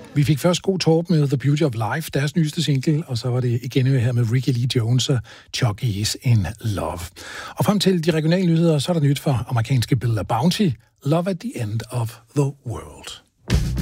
Vi fik først god talk med The Beauty of Life, deres nyeste single, og så var det igen her med Ricky Lee Jones og Chuck E. in Love. Og frem til de regionale nyheder, så er der nyt for amerikanske Bill Bounty, Love at the End of the World.